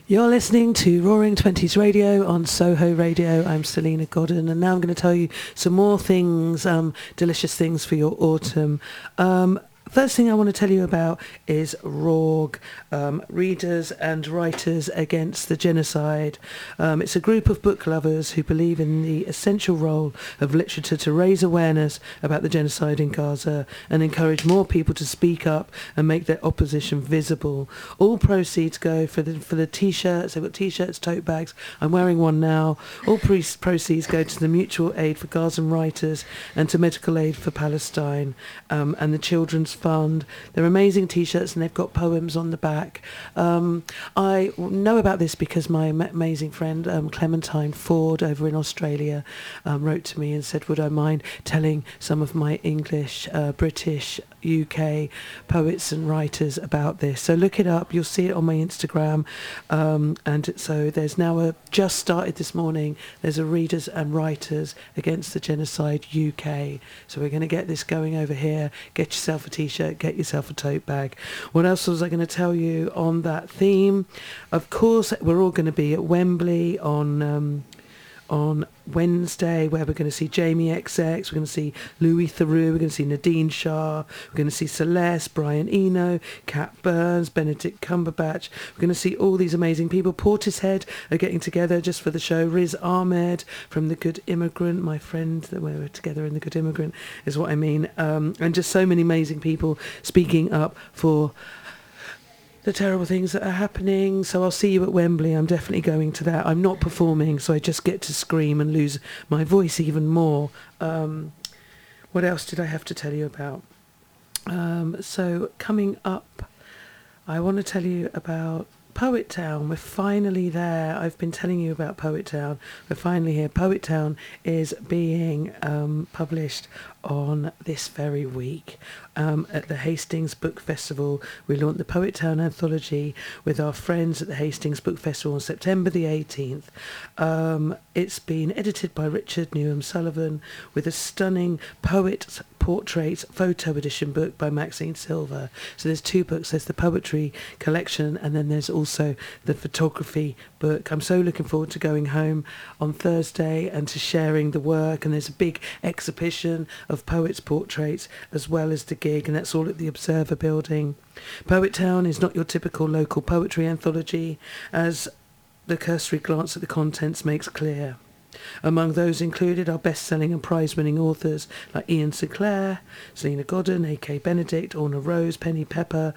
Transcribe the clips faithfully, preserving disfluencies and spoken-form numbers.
You're listening to Roaring Twenties Radio on Soho Radio. I'm Selena Godden, and now I'm going to tell you some more things, um, delicious things for your autumn. Um, First thing I want to tell you about is R O G, um, Readers and Writers Against the Genocide. Um, it's a group of book lovers who believe in the essential role of literature to raise awareness about the genocide in Gaza and encourage more people to speak up and make their opposition visible. All proceeds go for the for the t-shirts. They've got t-shirts, tote bags. I'm wearing one now. All pre- proceeds go to the Mutual Aid for Gazan Writers and to Medical Aid for Palestine um, and the Children's Fund. They're amazing t-shirts and they've got poems on the back. Um, I know about this because my ma- amazing friend um, Clementine Ford over in Australia um, wrote to me and said, would I mind telling some of my English, uh, British, U K poets and writers about this. So look it up. You'll see it on my Instagram. Um, and so there's now a, just started this morning, there's a Readers and Writers Against the Genocide U K. So we're going to get this going over here. Get yourself a t-shirt, get yourself a tote bag. What else was I going to tell you on that theme? Of course, we're all going to be at Wembley on... Um, on Wednesday, where we're going to see Jamie X X, we're going to see Louis Theroux, we're going to see Nadine Shah, we're going to see Celeste, Brian Eno, Kat Burns, Benedict Cumberbatch. We're going to see all these amazing people. Portishead are getting together just for the show. Riz Ahmed from The Good Immigrant, my friend that we were together in The Good Immigrant is what I mean. Um, and just so many amazing people speaking up for the terrible things that are happening. So I'll see you at Wembley. I'm definitely going to that. I'm not performing, so I just get to scream and lose my voice even more. Um, what else did I have to tell you about? Um, so coming up, I want to tell you about Poet Town. We're finally there. I've been telling you about Poet Town. We're finally here. Poet Town is being um, published on this very week um, at the Hastings Book Festival. We launched the Poet Town anthology with our friends at the Hastings Book Festival on September the eighteenth. Um, it's been edited by Richard Newham Sullivan with a stunning poet portraits photo edition book by Maxine Silver. So there's two books. There's the poetry collection and then there's also the photography book. I'm so looking forward to going home on Thursday and to sharing the work, and there's a big exhibition of poets' portraits as well as the gig, and that's all at the Observer building. Poet Town is not your typical local poetry anthology, as the cursory glance at the contents makes clear. Among those included are best-selling and prize-winning authors like Ian Sinclair, Selena Godden, A K Benedict, Orna Rose, Penny Pepper,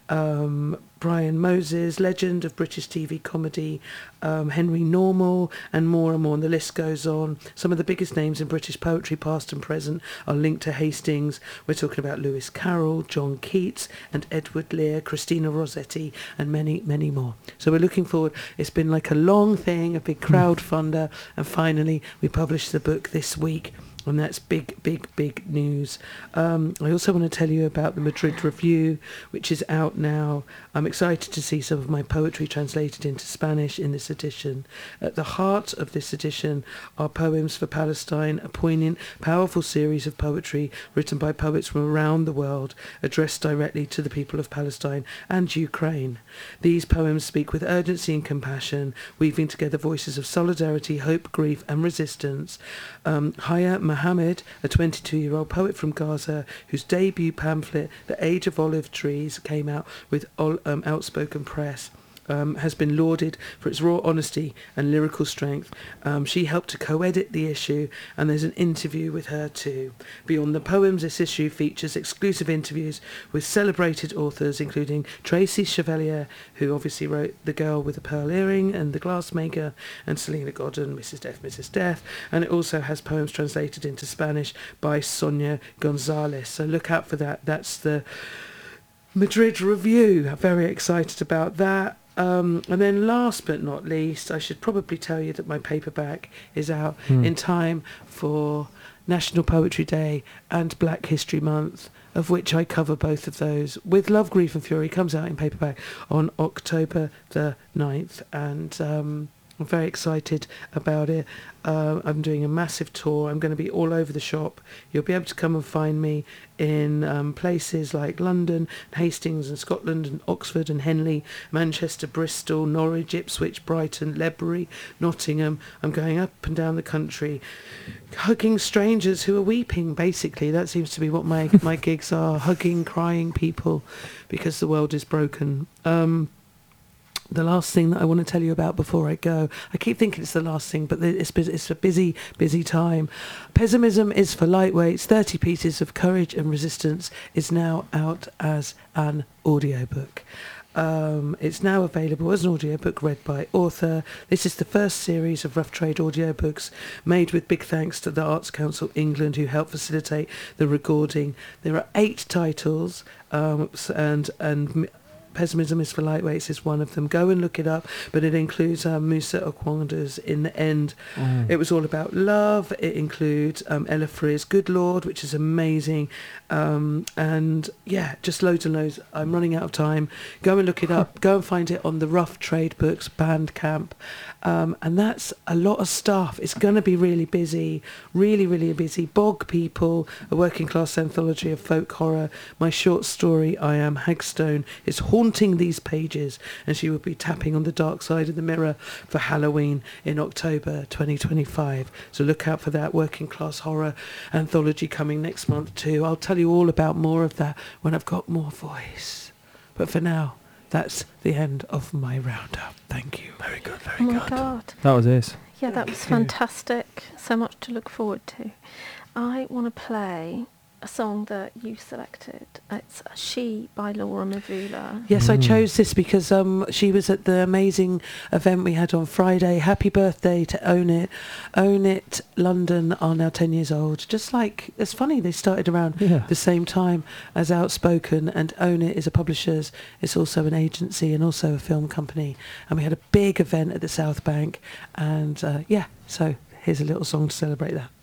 um, Brian Moses, legend of British T V comedy, um, Henry Normal, and more and more, and the list goes on. Some of the biggest names in British poetry, past and present, are linked to Hastings. We're talking about Lewis Carroll, John Keats, and Edward Lear, Christina Rossetti, and many, many more. So we're looking forward. It's been like a long thing, a big crowdfunder, and finally we published the book this week. And that's big, big, big news. Um, I also want to tell you about the Madrid Review, which is out now. I'm excited to see some of my poetry translated into Spanish in this edition. At the heart of this edition are Poems for Palestine, a poignant, powerful series of poetry written by poets from around the world, addressed directly to the people of Palestine and Ukraine. These poems speak with urgency and compassion, weaving together voices of solidarity, hope, grief, and resistance. Um, Haya Mohammed, a twenty-two-year-old poet from Gaza, whose debut pamphlet, The Age of Olive Trees, came out with um, Outspoken Press, Um, has been lauded for its raw honesty and lyrical strength. Um, she helped to co-edit the issue, and there's an interview with her too. Beyond the poems, this issue features exclusive interviews with celebrated authors, including Tracy Chevalier, who obviously wrote The Girl with the Pearl Earring and The Glassmaker, and Selena Godden, Missus Death, Missus Death. And it also has poems translated into Spanish by Sonia Gonzalez. So look out for that. That's the Madrid Review. I'm very excited about that. Um, and then last but not least, I should probably tell you that my paperback is out mm. in time for National Poetry Day and Black History Month, of which I cover both of those. With Love, Grief and Fury comes out in paperback on October the ninth. And um, I'm very excited about it. Uh, I'm doing a massive tour. I'm going to be all over the shop. You'll be able to come and find me in um, places like London, Hastings and Scotland and Oxford and Henley, Manchester, Bristol, Norwich, Ipswich, Brighton, Ledbury, Nottingham. I'm going up and down the country, hugging strangers who are weeping, basically. That seems to be what my, my gigs are, hugging, crying people because the world is broken. Um, The last thing that I want to tell you about before I go, I keep thinking it's the last thing, but it's, it's a busy, busy time. Pessimism is for lightweights. thirty Pieces of Courage and Resistance is now out as an audiobook. Um, it's now available as an audiobook read by author. This is the first series of Rough Trade audiobooks made with big thanks to the Arts Council England, who helped facilitate the recording. There are eight titles, um, and and Pessimism is for Lightweights is one of them. Go and look it up, but it includes um, Musa Okwanda's In the End. Mm. It was all about love. It includes um, Ella Freer's Good Lord, which is amazing. Um, and yeah, just loads and loads. I'm running out of time. Go and look it up. Go and find it on the Rough Trade Books Bandcamp. Um, and that's a lot of stuff. It's going to be really busy, really, really busy. Bog People, a working class anthology of folk horror. My short story, I Am Hagstone, is haunting these pages, and she will be tapping on the dark side of the mirror for Halloween in October twenty twenty-five. So look out for that working class horror anthology coming next month too. I'll tell you all about more of that when I've got more voice. But for now, that's the end of my roundup. Thank you. Very good, very oh my good. God. That was it. Yeah, that was fantastic. So much to look forward to. I want to play a song that you selected. It's She by Laura Mvula. Yes, Mm. I chose this because um, she was at the amazing event we had on Friday. Happy birthday to Own It. Own It London are now ten years old. Just like, it's funny, they started around Yeah. the same time as Outspoken, and Own It is a publisher's. It's also an agency and also a film company. And we had a big event at the South Bank. And uh, yeah, so here's a little song to celebrate that.